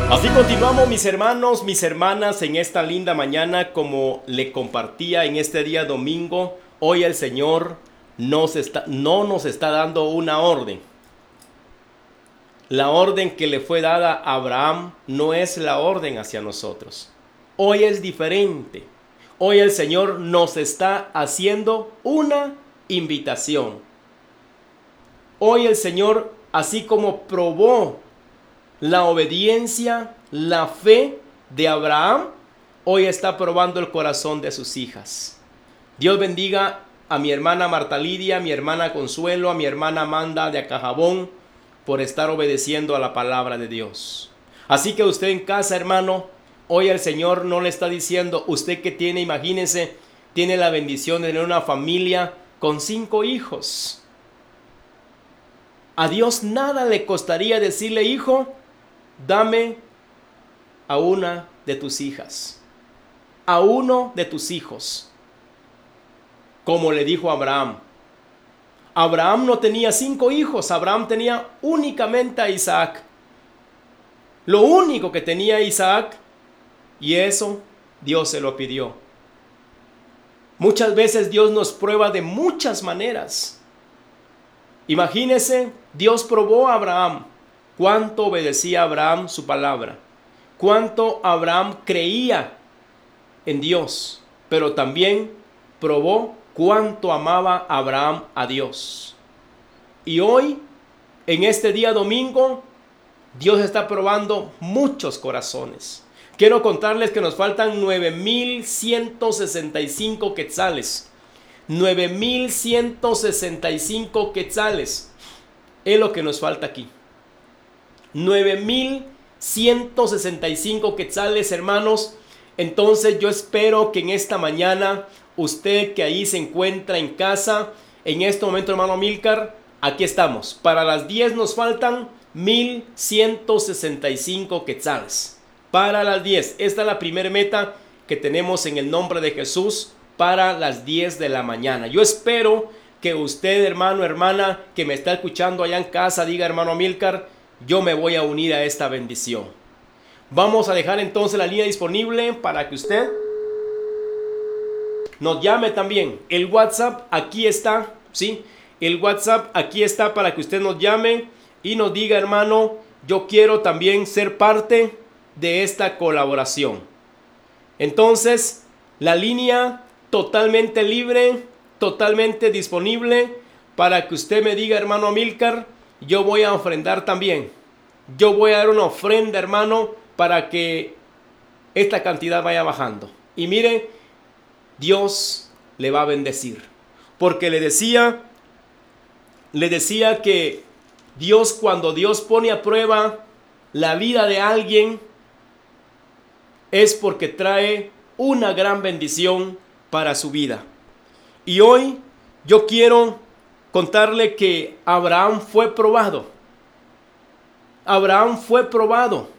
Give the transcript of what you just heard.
Así continuamos, mis hermanos, mis hermanas, en esta linda mañana, como le compartía en este día domingo. Hoy el Señor no nos está dando una orden. La orden que le fue dada a Abraham no es la orden hacia nosotros. Hoy es diferente. Hoy el Señor nos está haciendo una invitación. Hoy el Señor, así como probó la obediencia, la fe de Abraham, hoy está probando el corazón de sus hijas. Dios bendiga a mi hermana Marta Lidia, a mi hermana Consuelo, a mi hermana Amanda de Acajabón, por estar obedeciendo a la palabra de Dios. Así que usted en casa, hermano, hoy el Señor no le está diciendo, usted que tiene, imagínese, tiene la bendición de tener una familia con 5 hijos. A Dios nada le costaría decirle, hijo, dame a una de tus hijas, a uno de tus hijos, como le dijo a Abraham. Abraham no tenía 5 hijos, Abraham tenía únicamente a Isaac. Lo único que tenía Isaac, y eso Dios se lo pidió. Muchas veces Dios nos prueba de muchas maneras. Imagínese, Dios probó a Abraham. Cuánto obedecía Abraham su palabra. Cuánto Abraham creía en Dios. Pero también probó cuánto amaba Abraham a Dios. Y hoy, en este día domingo, Dios está probando muchos corazones. Quiero contarles que nos faltan 9,165 quetzales. 9,165 quetzales es lo que nos falta aquí. 9,165 quetzales, hermanos. Entonces yo espero que en esta mañana, usted que ahí se encuentra en casa, en este momento, hermano Milcar, aquí estamos. Para las 10 nos faltan 1,165 quetzales. Para las 10. Esta es la primera meta que tenemos en el nombre de Jesús para las 10 de la mañana. Yo espero que usted, hermano, hermana, que me está escuchando allá en casa, diga, hermano Milcar, yo me voy a unir a esta bendición. Vamos a dejar entonces la línea disponible para que usted nos llame también. El WhatsApp aquí está, ¿sí? El WhatsApp aquí está para que usted nos llame y nos diga, hermano, yo quiero también ser parte de esta colaboración. Entonces, la línea totalmente libre, totalmente disponible para que usted me diga, hermano Amílcar, yo voy a ofrendar también. Yo voy a dar una ofrenda, hermano, para que esta cantidad vaya bajando. Y mire, Dios le va a bendecir. Porque le decía que Dios, cuando Dios pone a prueba la vida de alguien, es porque trae una gran bendición para su vida. Y hoy yo quiero contarle que Abraham fue probado. Abraham fue probado.